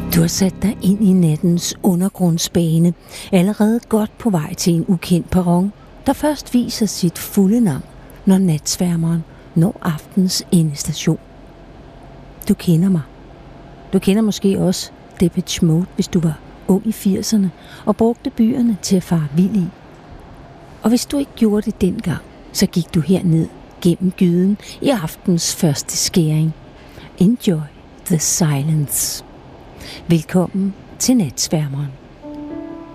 Du har sat dig ind i nattens undergrundsbane, allerede godt på vej til en ukendt perron, der først viser sit fulde navn, når natsværmeren når aftens endestation. Du kender mig. Du kender måske også Depeche Mode, hvis du var ung i 80'erne og brugte byerne til at fare vild i. Og hvis du ikke gjorde det dengang, så gik du herned gennem gyden i aftens første skæring. Enjoy the silence. Velkommen til Natsværmeren.